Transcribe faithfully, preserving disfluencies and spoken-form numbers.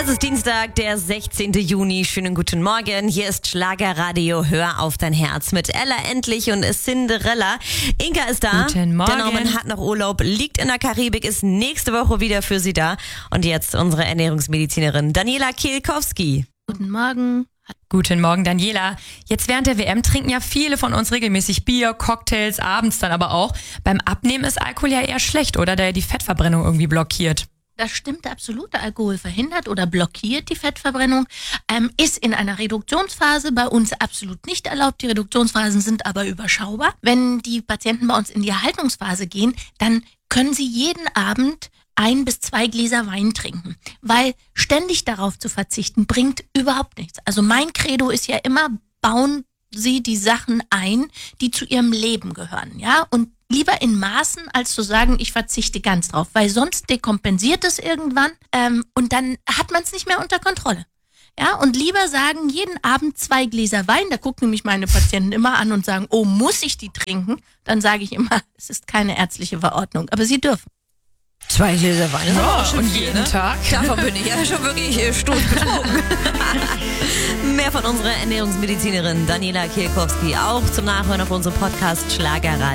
Es ist Dienstag, der sechzehnten Juni. Schönen guten Morgen. Hier ist Schlagerradio. Hör auf dein Herz mit Ella Endlich und Cinderella. Inka ist da. Guten Morgen. Der Norman hat noch Urlaub, liegt in der Karibik, ist nächste Woche wieder für Sie da. Und jetzt unsere Ernährungsmedizinerin Daniela Kielkowski. Guten Morgen. Guten Morgen, Daniela. Jetzt während der W M trinken ja viele von uns regelmäßig Bier, Cocktails, abends dann aber auch. Beim Abnehmen ist Alkohol ja eher schlecht, oder? Da er die Fettverbrennung irgendwie blockiert. Das stimmt absolut. Der Alkohol verhindert oder blockiert die Fettverbrennung, ähm, ist in einer Reduktionsphase bei uns absolut nicht erlaubt. Die Reduktionsphasen sind aber überschaubar. Wenn die Patienten bei uns in die Erhaltungsphase gehen, dann können sie jeden Abend ein bis zwei Gläser Wein trinken, weil ständig darauf zu verzichten bringt überhaupt nichts. Also mein Credo ist ja immer, bauen Sie die Sachen ein, die zu Ihrem Leben gehören, ja, und lieber in Maßen, als zu sagen, ich verzichte ganz drauf, weil sonst dekompensiert es irgendwann ähm, und dann hat man es nicht mehr unter Kontrolle. Ja, und lieber sagen, jeden Abend zwei Gläser Wein, da gucken mich meine Patienten immer an und sagen, oh, muss ich die trinken? Dann sage ich immer, es ist keine ärztliche Verordnung, aber sie dürfen. Zwei Gläser Wein. Ja, Oh, schon und viel, jeden ne? Tag. Davon bin ich ja schon wirklich äh, stoßbetrunken. Mehr von unserer Ernährungsmedizinerin Daniela Kielkowski auch zum Nachhören auf unserem Podcast Schlagerradio.